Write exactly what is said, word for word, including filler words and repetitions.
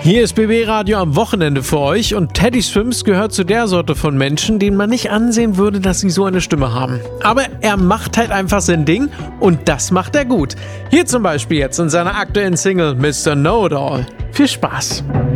Hier ist B B Radio am Wochenende für euch und Teddy Swims gehört zu der Sorte von Menschen, denen man nicht ansehen würde, dass sie so eine Stimme haben. Aber er macht halt einfach sein Ding und das macht er gut. Hier zum Beispiel jetzt in seiner aktuellen Single Mister Know-It-All. Viel Spaß!